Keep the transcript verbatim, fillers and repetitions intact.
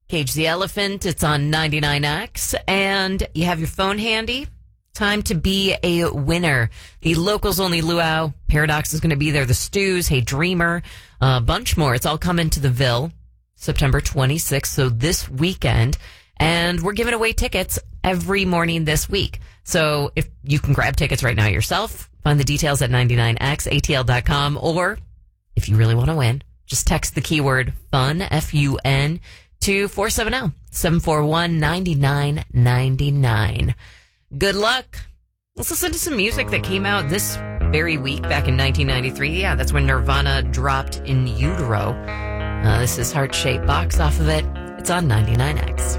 Cage the Elephant, it's on ninety-nine X. And you have your phone handy. Time to be a winner. The Locals Only Luau, Paradox is going to be there. The Stews, Hey Dreamer, a bunch more. It's all coming to the Ville, September twenty-sixth, so this weekend. And we're giving away tickets every morning this week. So if you can grab tickets right now yourself, find the details at ninety-nine X A T L dot com, or if you really want to win, just text the keyword FUN, F U N, to four seven zero, seven four one, nine nine nine nine. Good luck. Let's listen to some music that came out this very week back in nineteen ninety-three. Yeah, that's when Nirvana dropped In Utero. Uh, this is Heart Shaped Box off of it. It's on ninety-nine X.